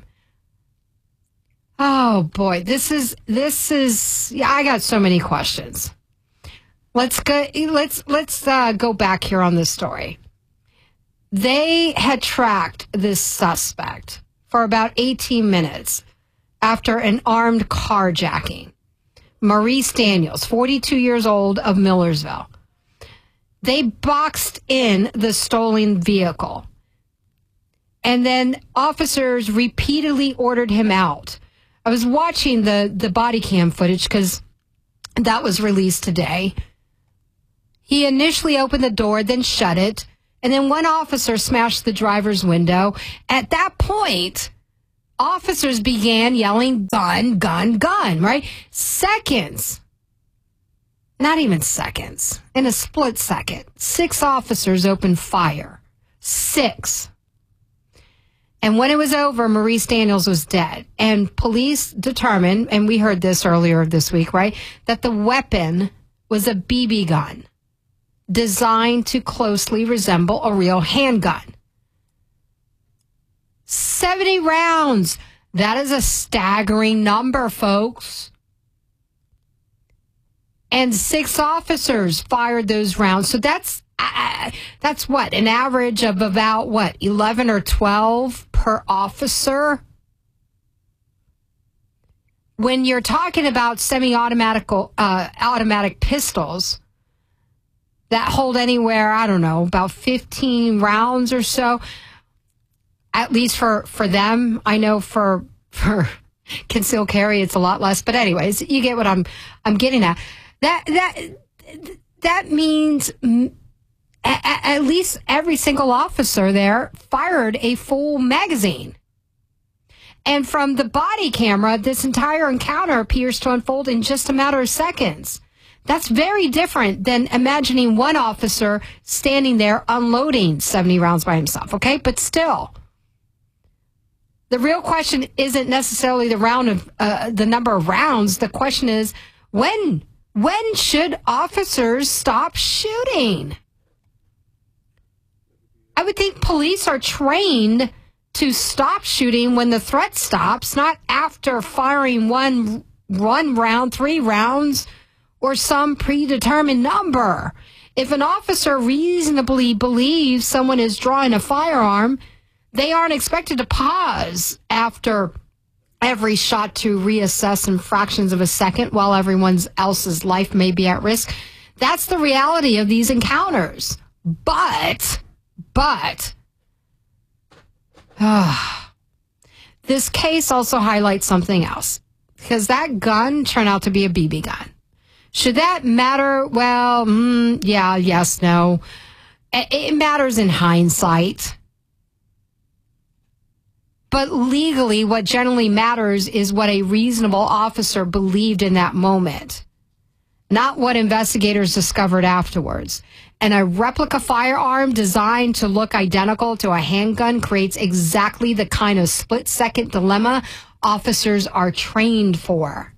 Oh boy, this is I got so many questions. Let's go back here on this story. They had tracked this suspect for about 18 minutes after an armed carjacking. Maurice Daniels, 42 years old, of Millersville. They boxed in the stolen vehicle. And then officers repeatedly ordered him out. I was watching the body cam footage because that was released today. He initially opened the door, then shut it. And then one officer smashed the driver's window. At that point, officers began yelling, gun, gun, gun, right? Seconds. Not even seconds. In a split second, 6 officers opened fire. 6. And when it was over, Maurice Daniels was dead. And police determined, and we heard this earlier this week, right, that the weapon was a BB gun designed to closely resemble a real handgun. 70 rounds. That is a staggering number, folks. And 6 officers fired those rounds. So that's what, an average of about, 11 or 12 per officer? When you're talking about automatic pistols that hold anywhere, I don't know, about 15 rounds or so, at least for them. I know for concealed carry, it's a lot less. But anyways, you get what I'm getting at. That means at least every single officer there fired a full magazine. And from the body camera, this entire encounter appears to unfold in just a matter of seconds. That's very different than imagining one officer standing there unloading 70 rounds by himself, okay? But still, the real question isn't necessarily the number of rounds. The question is, when should officers stop shooting? I would think police are trained to stop shooting when the threat stops, not after firing one round, 3 rounds, or some predetermined number. If an officer reasonably believes someone is drawing a firearm, they aren't expected to pause after every shot to reassess in fractions of a second while everyone else's life may be at risk. That's the reality of these encounters. But this case also highlights something else, because that gun turned out to be a BB gun. Should that matter? Well, yeah, yes, no. It matters in hindsight. But legally, what generally matters is what a reasonable officer believed in that moment, not what investigators discovered afterwards. And a replica firearm designed to look identical to a handgun creates exactly the kind of split-second dilemma officers are trained for.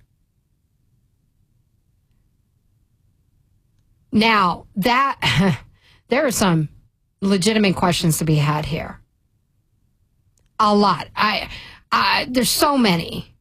Now, there are some legitimate questions to be had here. A lot. There's so many.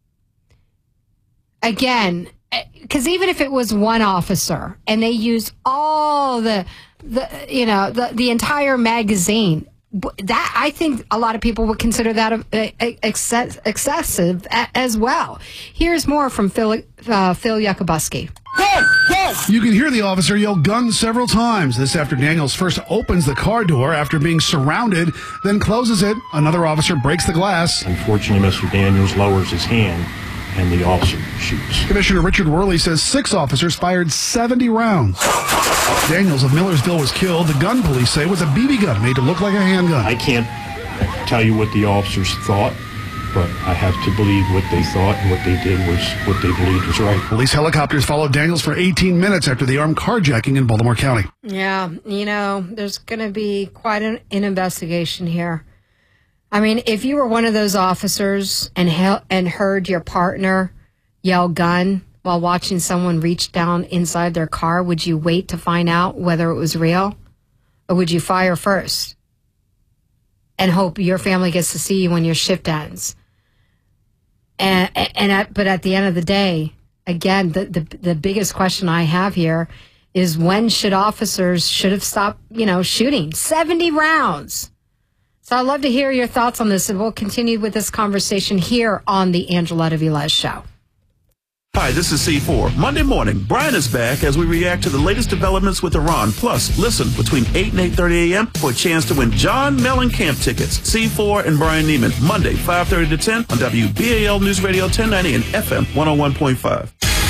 Again, because even if it was one officer and they used all the entire magazine, that I think a lot of people would consider that excessive as well. Here's more from Phil Yakubuski. You can hear the officer yell gun several times. This after Daniels first opens the car door after being surrounded, then closes it. Another officer breaks the glass. Unfortunately, Mr. Daniels lowers his hand and the officer shoots. Commissioner Richard Worley says 6 officers fired 70 rounds. Daniels of Millersville was killed. The gun police say was a BB gun made to look like a handgun. I can't tell you what the officers thought, but I have to believe what they thought, and what they did was what they believed was right. Police helicopters followed Daniels for 18 minutes after the armed carjacking in Baltimore County. Yeah, there's going to be quite an investigation here. I mean, if you were one of those officers and heard your partner yell gun while watching someone reach down inside their car, would you wait to find out whether it was real? Or would you fire first and hope your family gets to see you when your shift ends? But at the end of the day, again, the biggest question I have here is when should officers have stopped, shooting 70 rounds? So I'd love to hear your thoughts on this, and we'll continue with this conversation here on the Angela Velez Show. Hi, this is C4. Monday morning, Brian is back as we react to the latest developments with Iran. Plus, listen between 8 and 8:30 a.m. for a chance to win John Mellencamp tickets. C4 and Brian Neiman, Monday, 5:30 to 10 on WBAL News Radio 1090 and FM 101.5.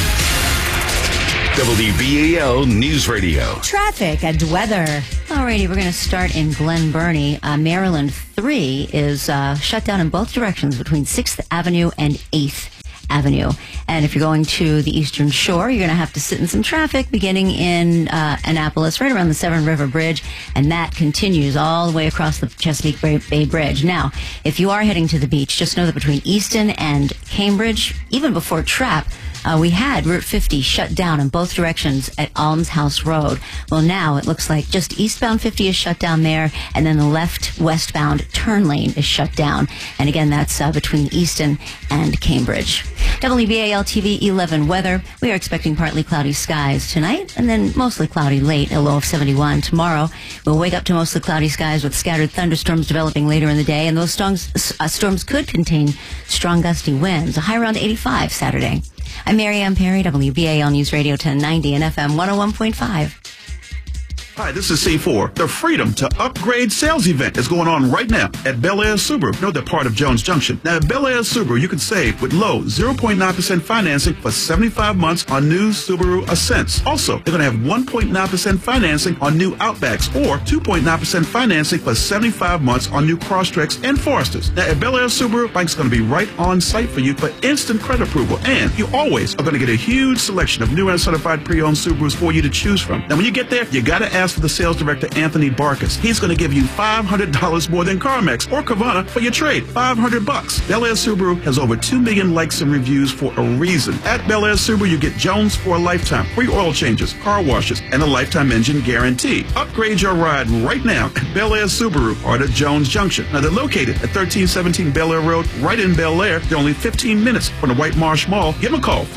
WBAL News Radio. Traffic and weather. Alrighty, we're going to start in Glen Burnie. Maryland 3 is shut down in both directions between 6th Avenue and 8th Avenue. And if you're going to the Eastern Shore, you're going to have to sit in some traffic beginning in Annapolis, right around the Severn River Bridge, and that continues all the way across the Chesapeake Bay Bridge. Now, if you are heading to the beach, just know that between Easton and Cambridge, even before Trapp, we had Route 50 shut down in both directions at Almshouse Road. Well, now it looks like just eastbound 50 is shut down there, and then the left westbound turn lane is shut down. And again, that's between Easton and Cambridge. WBAL TV 11 weather. We are expecting partly cloudy skies tonight, and then mostly cloudy late, a low of 71. Tomorrow, we'll wake up to mostly cloudy skies with scattered thunderstorms developing later in the day, and those storms could contain strong gusty winds, a high around 85 Saturday. I'm Mary Ann Perry, WBAL News Radio 1090 and FM 101.5. Hi, this is C4. The Freedom to Upgrade sales event is going on right now at Bel Air Subaru. You know they're part of Jones Junction. Now, at Bel Air Subaru, you can save with low 0.9% financing for 75 months on new Subaru Ascents. Also, they're going to have 1.9% financing on new Outbacks or 2.9% financing for 75 months on new Crosstreks and Foresters. Now, at Bel Air Subaru, bank's going to be right on site for you for instant credit approval. And you always are going to get a huge selection of new and certified pre-owned Subarus for you to choose from. Now, when you get there, you got to ask for the sales director, Anthony Barkas. He's going to give you $500 more than CarMax or Carvana for your trade. $500. Bel Air Subaru has over 2 million likes and reviews for a reason. At Bel Air Subaru, you get Jones for a lifetime, free oil changes, car washes, and a lifetime engine guarantee. Upgrade your ride right now at Bel Air Subaru or at Jones Junction. Now, they're located at 1317 Bel Air Road, right in Bel Air. They're only 15 minutes from the White Marsh Mall. Give them a call,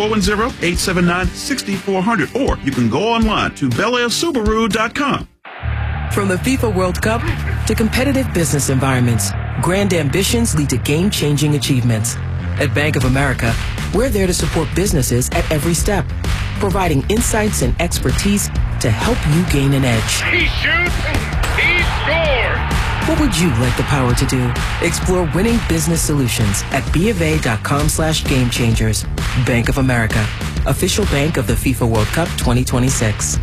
410-879-6400, or you can go online to BelAirSubaru.com. From the FIFA World Cup to competitive business environments, grand ambitions lead to game-changing achievements. At Bank of America, we're there to support businesses at every step, providing insights and expertise to help you gain an edge. He shoots, he scores! What would you like the power to do? Explore winning business solutions at BofA.com/gamechangers. Bank of America, official bank of the FIFA World Cup 2026.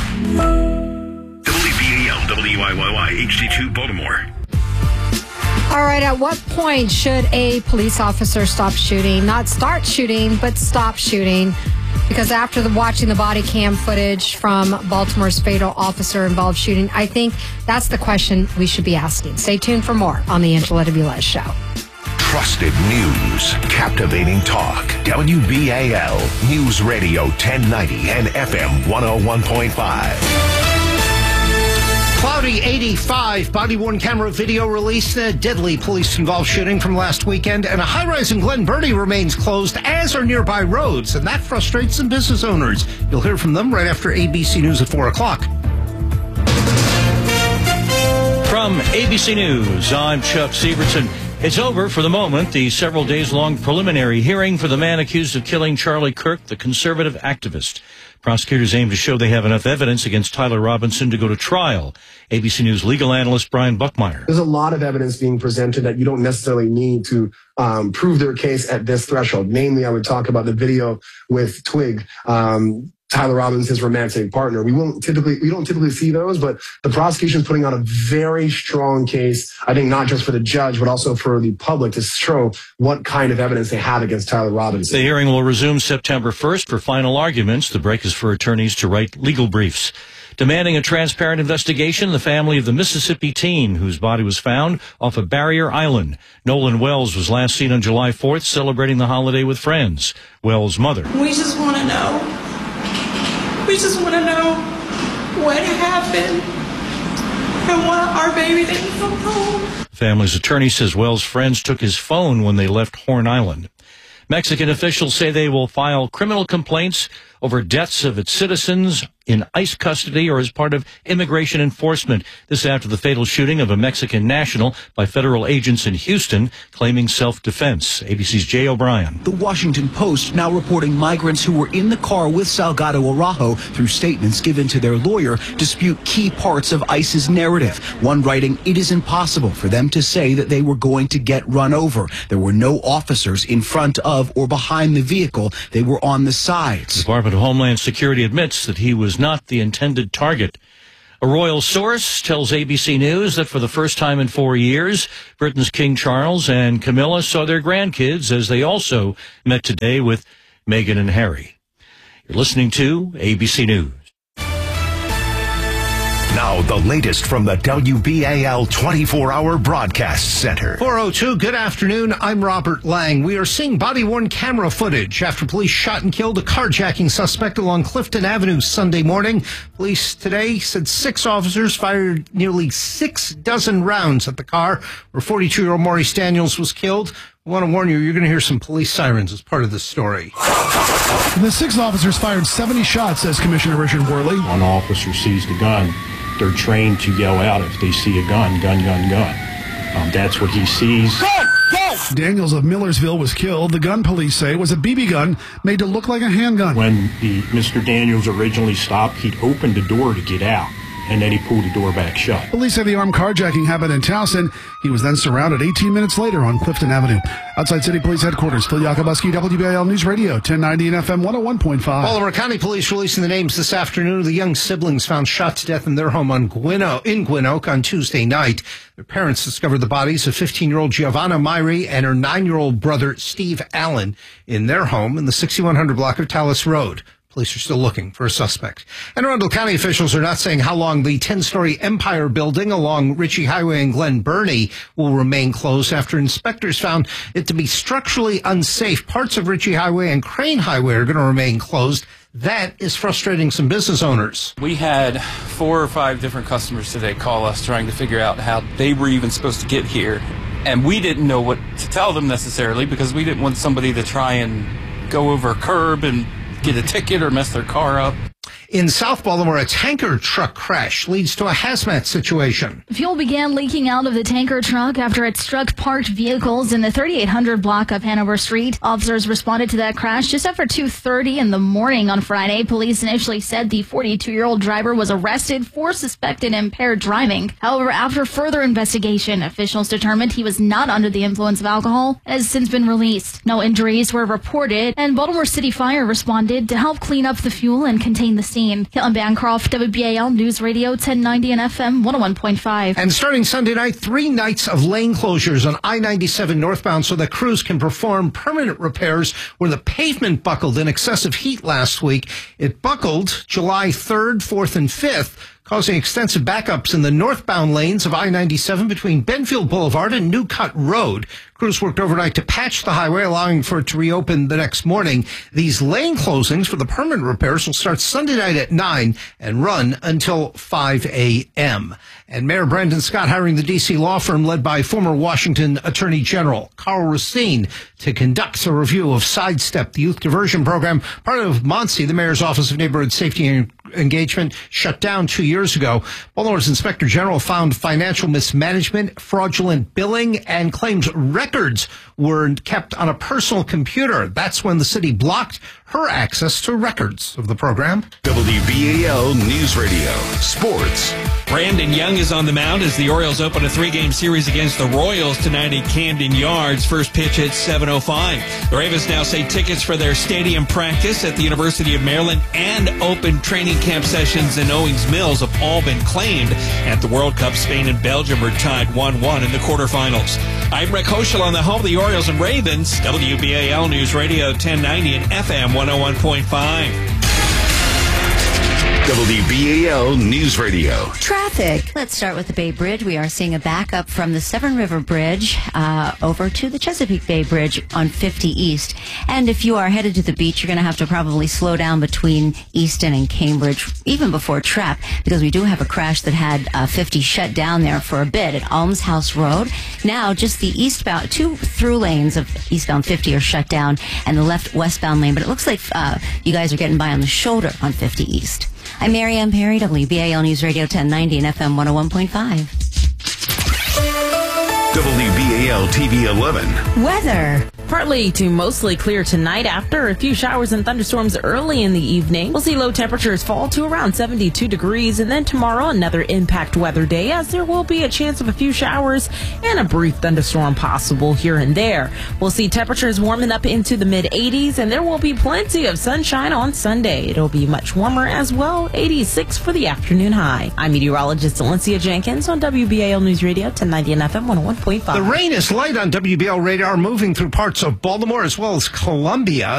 WBAL WIYY HD2 Baltimore. All right, at what point should a police officer stop shooting? Not start shooting, but stop shooting. Because after watching the body cam footage from Baltimore's fatal officer-involved shooting, I think that's the question we should be asking. Stay tuned for more on the Angela W. Show. Trusted news, captivating talk. WBAL News Radio 1090 and FM 101.5. Cloudy 85, body-worn camera video released a deadly police-involved shooting from last weekend, and a high-rise in Glen Burnie remains closed, as are nearby roads, and that frustrates some business owners. You'll hear from them right after ABC News at 4 o'clock. From ABC News, I'm Chuck Sievertson. It's over for the moment, the several days-long preliminary hearing for the man accused of killing Charlie Kirk, the conservative activist. Prosecutors aim to show they have enough evidence against Tyler Robinson to go to trial. ABC News legal analyst Brian Buckmeyer. There's a lot of evidence being presented that you don't necessarily need to prove their case at this threshold. Namely, I would talk about the video with Twig, Tyler Robbins, his romantic partner. We don't typically see those, but the prosecution is putting out a very strong case, I think not just for the judge, but also for the public to show what kind of evidence they have against Tyler Robbins. The hearing will resume September 1st for final arguments. The break is for attorneys to write legal briefs. Demanding a transparent investigation, the family of the Mississippi teen whose body was found off of Barrier Island. Nolan Wells was last seen on July 4th celebrating the holiday with friends. Wells' mother. We just want to know. We just want to know what happened and why our baby didn't come home. Family's attorney says Wells' friends took his phone when they left Horn Island. Mexican officials say they will file criminal complaints over deaths of its citizens in ICE custody or as part of immigration enforcement. This after the fatal shooting of a Mexican national by federal agents in Houston claiming self-defense. ABC's Jay O'Brien. The Washington Post now reporting migrants who were in the car with Salgado Araujo, through statements given to their lawyer, dispute key parts of ICE's narrative. One writing, it is impossible for them to say that they were going to get run over. There were no officers in front of or behind the vehicle. They were on the sides. The Department of Homeland Security admits that he was not the intended target. A royal source tells ABC News that for the first time in 4 years, Britain's King Charles and Camilla saw their grandkids as they also met today with Meghan and Harry. You're listening to ABC News. Now, the latest from the WBAL 24-hour broadcast center. 402, good afternoon. I'm Robert Lang. We are seeing body-worn camera footage after police shot and killed a carjacking suspect along Clifton Avenue Sunday morning. Police today said 6 officers fired nearly 6 dozen rounds at the car where 42-year-old Maurice Daniels was killed. I want to warn you, you're going to hear some police sirens as part of this story. The 6 officers fired 70 shots, says Commissioner Richard Worley. One officer sees the gun. They're trained to yell out if they see a gun, gun, gun, gun. That's what he sees. Daniels of Millersville was killed. The gun, police say, was a BB gun made to look like a handgun. When Mr. Daniels originally stopped, he'd opened the door to get out, and then he pulled the door back shut. Police say the armed carjacking happened in Towson. He was then surrounded 18 minutes later on Clifton Avenue. Outside City Police Headquarters, Phil Yakubuski, WBAL News Radio, 1090 and FM 101.5. Baltimore County Police releasing the names this afternoon of the young siblings found shot to death in their home in Gwinoke on Tuesday night. Their parents discovered the bodies of 15-year-old Giovanna Myrie and her 9-year-old brother Steve Allen in their home in the 6100 block of Tallis Road. Police are still looking for a suspect. And Arundel County officials are not saying how long the 10-story Empire building along Ritchie Highway in Glen Burnie will remain closed after inspectors found it to be structurally unsafe. Parts of Ritchie Highway and Crane Highway are going to remain closed. That is frustrating some business owners. We had 4 or 5 different customers today call us trying to figure out how they were even supposed to get here. And we didn't know what to tell them necessarily because we didn't want somebody to try and go over a curb and get a ticket or mess their car up. In South Baltimore, a tanker truck crash leads to a hazmat situation. Fuel began leaking out of the tanker truck after it struck parked vehicles in the 3800 block of Hanover Street. Officers responded to that crash just after 2:30 in the morning on Friday. Police initially said the 42-year-old driver was arrested for suspected impaired driving. However, after further investigation, officials determined he was not under the influence of alcohol and has since been released. No injuries were reported, and Baltimore City Fire responded to help clean up the fuel and contain the scene. Caitlin Bancroft, WBAL News Radio, 1090 and FM 101.5. And starting Sunday night, 3 nights of lane closures on I-97 northbound so that crews can perform permanent repairs where the pavement buckled in excessive heat last week. It buckled July 3rd, 4th, and 5th, causing extensive backups in the northbound lanes of I-97 between Benfield Boulevard and New Cut Road. Crews worked overnight to patch the highway, allowing for it to reopen the next morning. These lane closings for the permanent repairs will start Sunday night at 9 and run until 5 a.m. And Mayor Brandon Scott hiring the D.C. law firm led by former Washington Attorney General Carl Racine to conduct a review of Sidestep, the youth diversion program, part of MONSE, the Mayor's Office of Neighborhood Safety and Engagement, shut down 2 years ago. Baltimore's Inspector General found financial mismanagement, fraudulent billing, and claims records were kept on a personal computer. That's when the city blocked her access to records of the program. WBAL News Radio Sports. Brandon Young is on the mound as the Orioles open a 3-game series against the Royals tonight at Camden Yards. First pitch at 7:05. The Ravens now say tickets for their stadium practice at the University of Maryland and open training camp sessions in Owings Mills have all been claimed. At the World Cup, Spain and Belgium are tied 1-1 in the quarterfinals. I'm Rick Hoschel on the home of the Orioles and Ravens. WBAL News Radio 1090 and FM 101.5. WBAL News Radio. Traffic. Let's start with the Bay Bridge. We are seeing a backup from the Severn River Bridge over to the Chesapeake Bay Bridge on 50 East. And if you are headed to the beach, you're going to have to probably slow down between Easton and Cambridge, even before Trapp, because we do have a crash that had 50 shut down there for a bit at Alms House Road. Now, just the eastbound, 2 through lanes of eastbound 50 are shut down, and the left westbound lane. But it looks like you guys are getting by on the shoulder on 50 East. I'm Marianne Perry, WBAL News Radio 1090 and FM 101.5. WBAL TV 11. Weather. Partly to mostly clear tonight after a few showers and thunderstorms early in the evening. We'll see low temperatures fall to around 72 degrees. And then tomorrow, another impact weather day, as there will be a chance of a few showers and a brief thunderstorm possible here and there. We'll see temperatures warming up into the mid-80s, and there will be plenty of sunshine on Sunday. It'll be much warmer as well, 86 for the afternoon high. I'm meteorologist Valencia Jenkins on WBAL News Radio 1090 and FM 101.5. The rain is light on WBAL radar, moving through parts of Baltimore as well as Columbia.